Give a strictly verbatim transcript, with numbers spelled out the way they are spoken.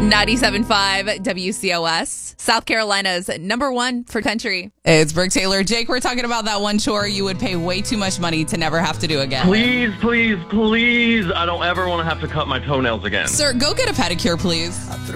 ninety-seven point five W C O S, South Carolina's number one for country. It's Brooke Taylor. Jake, we're talking about that one chore you would pay way too much money to never have to do again. Please, please, please. I don't ever want to have to cut my toenails again. Sir, go get a pedicure, please.